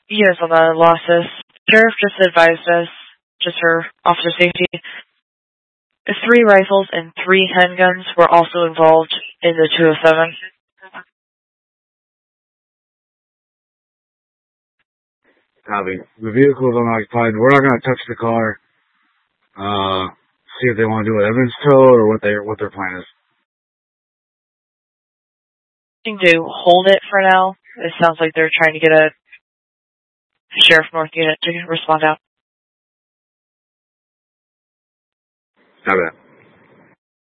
Yes, on the losses. Sheriff just advised us, just for officer safety, 3 rifles and 3 handguns were also involved in the 207. Copy. The vehicle is unoccupied. We're not going to touch the car. See if they want to do an evidence tow or what their plan is. To hold it for now. It sounds like they're trying to get a Sheriff North unit to respond out. Copy that.